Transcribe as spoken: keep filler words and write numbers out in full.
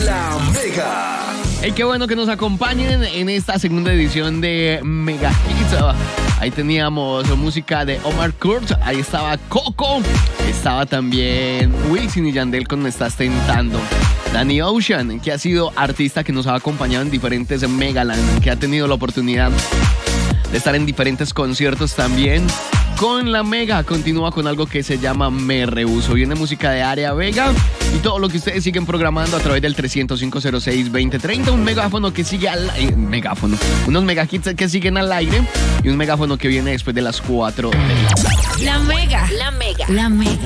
La Mega. Hey, qué bueno que nos acompañen en esta segunda edición de Mega Hits. Ahí teníamos música de Omar Kurz, ahí estaba Coco, estaba también Wisin y Yandel con Me Estás Tentando. Danny Ocean, que ha sido artista que nos ha acompañado en diferentes Megaland, que ha tenido la oportunidad de estar en diferentes conciertos también. Con la Mega continúa con algo que se llama Me Rehuso. Viene música de Área Vega y todo lo que ustedes siguen programando a través del trescientos cinco cero seis veinte treinta. Un megáfono que sigue al aire. Megáfono. Unos mega hits que siguen al aire y un megáfono que viene después de las cuatro de la tarde. La Mega. La Mega. La Mega.